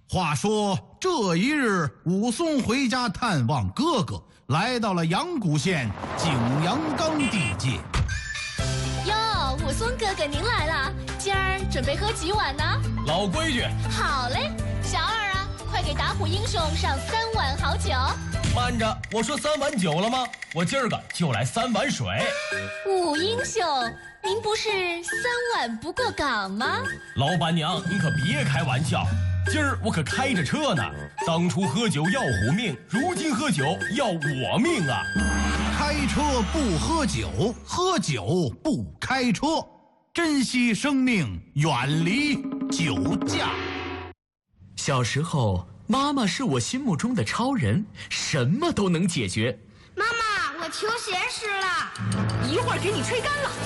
话说这一日，武松回家探望哥哥，来到了阳谷县景阳冈地界。 哟，武松哥哥您来了，今儿准备喝几碗呢？ 老规矩。 好嘞，小二啊，快给打虎英雄上3碗好酒。 慢着，我说3碗酒了吗？我今儿个就来3碗水。 武英雄，您不是3碗不过岗吗？ 老板娘，您可别开玩笑，今儿我可开着车呢。当初喝酒要虎命，如今喝酒要我命啊！ 开车不喝酒，喝酒不开车，珍惜生命，远离酒驾。 小时候，妈妈是我心目中的超人，什么都能解决。 妈妈，我球鞋湿了， 一会儿给你吹干了。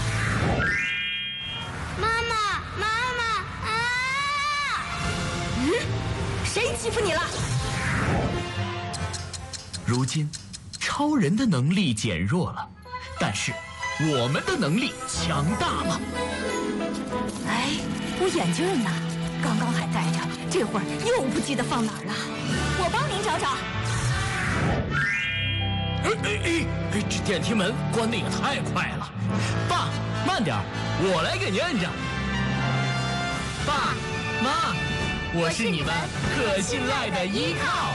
妈妈啊！ 谁欺负你了？ 如今，超人的能力减弱了，但是我们的能力强大了。 哎，我眼镜呢？刚刚还戴着，这会儿又不记得放哪儿了。我帮您找找。 这电梯门关得也太快了。爸，慢点，我来给您摁着。爸妈，我是你们可信赖的依靠。